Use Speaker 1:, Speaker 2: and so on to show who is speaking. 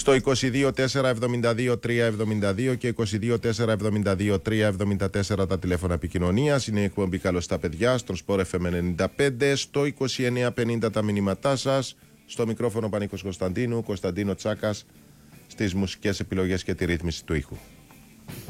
Speaker 1: Στο 22-472-372 και 22-472-374 τα τηλέφωνα επικοινωνίας. Είναι η εκπομπή Καλώς τα παιδιά στον Sport FM 95. Στο 2950 τα μηνύματά σας. Στο μικρόφωνο Πανίκος Κωνσταντίνου, Κωνσταντίνο Τσάκας στις μουσικές επιλογές και τη ρύθμιση του ήχου.